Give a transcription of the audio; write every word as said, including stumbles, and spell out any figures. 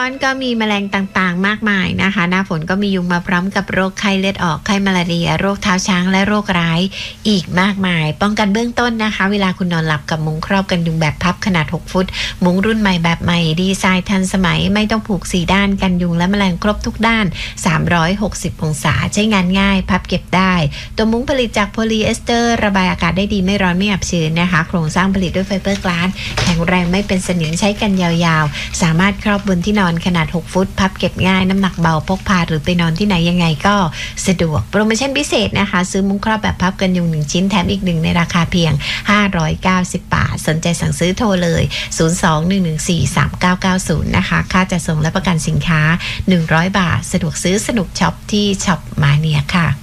ร้อนก็มีแมลงต่างๆมากมายนะคะหน้าฝนก็มียุงมาพร้อมกับโรคไข้เลือดออกไข้มาลาเรียโรคเท้าช้างและโรคร้ายอีกมากมายป้องกันเบื้องต้นนะคะเวลาคุณนอนหลับกับมุ้งครอบกันยุงแบบพับขนาดหกฟุตมุ้งรุ่นใหม่แบบใหม่ดีไซน์ทันสมัยไม่ต้องผูกสี่ด้านกันยุงและแมลงครบทุกด้านสามร้อยหกสิบองศาใช้งานง่ายพับเก็บได้ตัวมุ้งผลิตจากโพลีเอสเตอร์ระบายอากาศได้ดีไม่ร้อนไม่อับชื้นนะคะโครงสร้างผลิตด้วยไฟเบอร์กลาสแข็งแรงไม่เป็นสนิมใช้กันยาวๆสามารถครอบบนที่นอนขนาดหกฟุตพับเก็บง่ายน้ำหนักเบาพกพาหรือไปนอนที่ไหนยังไงก็สะดวกโปรโมชั่นพิเศษนะคะซื้อมุ้งครอบแบบพับกันยุงหนึ่งชิ้นแถมอีกหนึ่งในราคาเพียงห้าร้อยเก้าสิบบาทสนใจสั่งซื้อโทรเลยศูนย์ สอง หนึ่ง หนึ่ง สี่ สาม เก้า เก้า ศูนย์นะคะค่าจัดส่งและประกันสินค้าหนึ่งร้อยบาทสะดวกซื้อสนุกช็อปที่ช็อปมาเนียค่ะ